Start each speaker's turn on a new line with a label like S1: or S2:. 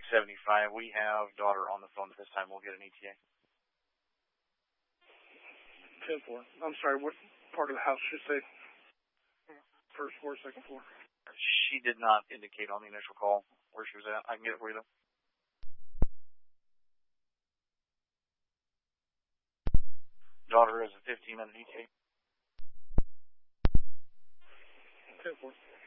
S1: 275. We have daughter on the phone at this time. We'll get an ETA.
S2: 10-4. I'm sorry, what part of the house should say? First floor, second floor?
S1: She did not indicate on the initial call where she was at. I can get it for you, though. Daughter is a 15-minute ETA.
S2: 10-4.